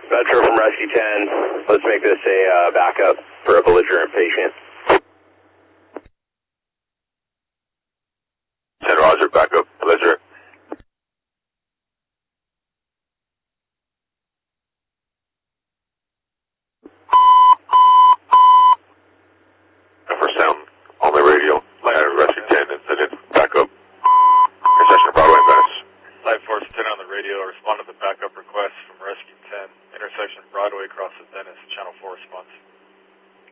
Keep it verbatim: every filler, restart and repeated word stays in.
Metro from Rescue ten. Let's make this a uh, backup for a belligerent patient. ten Roger, backup, belligerent. For sound on the radio, uh, Rescue ten, incident, backup. Intersection of Broadway and Venice. Life Force ten on the radio, respond to the backup request from Rescue ten, intersection of Broadway across the